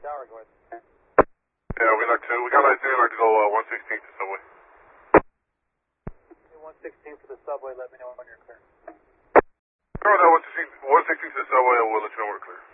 tower, go ahead. Yeah, we like to. We got lights in. Like to go 116 to subway. 116 for the subway. Let me know when you're clear. Go that 116 to the subway, and we'll let you know we're clear.